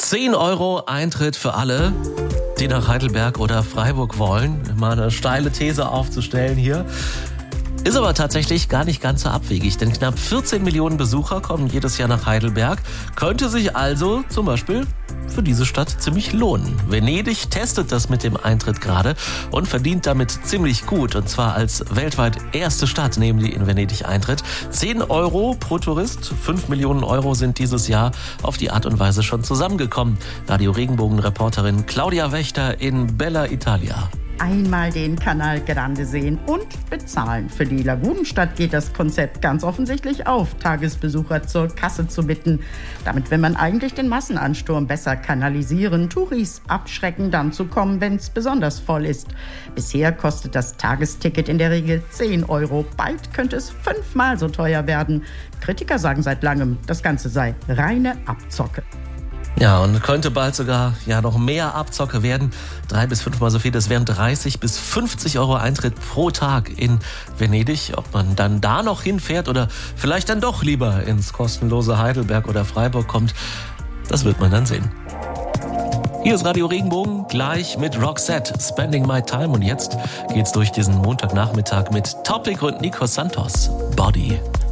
10 € Eintritt für alle, die nach Heidelberg oder Freiburg wollen. Mal eine steile These aufzustellen hier. Ist aber tatsächlich gar nicht ganz so abwegig, denn knapp 14 Millionen Besucher kommen jedes Jahr nach Heidelberg. Könnte sich also zum Beispiel für diese Stadt ziemlich lohnen. Venedig testet das mit dem Eintritt gerade und verdient damit ziemlich gut. Und zwar als weltweit erste Stadt nehmen die in Venedig Eintritt. 10 € pro Tourist, 5 Millionen € sind dieses Jahr auf die Art und Weise schon zusammengekommen. Radio Regenbogen-Reporterin Claudia Wächter in Bella Italia. Einmal den Canal Grande sehen und bezahlen. Für die Lagunenstadt geht das Konzept ganz offensichtlich auf, Tagesbesucher zur Kasse zu bitten. Damit will man eigentlich den Massenansturm besser kanalisieren, Touris abschrecken, dann zu kommen, wenn es besonders voll ist. Bisher kostet das Tagesticket in der Regel 10 €. Bald könnte es 5-mal so teuer werden. Kritiker sagen seit langem, das Ganze sei reine Abzocke. Ja, und könnte bald sogar noch mehr Abzocke werden. 3 bis 5-mal so viel, das wären 30 bis 50 € Eintritt pro Tag in Venedig. Ob man dann da noch hinfährt oder vielleicht dann doch lieber ins kostenlose Heidelberg oder Freiburg kommt, das wird man dann sehen. Hier ist Radio Regenbogen, gleich mit Roxette, Spending My Time. Und jetzt geht's durch diesen Montagnachmittag mit Topic und Nico Santos, Body.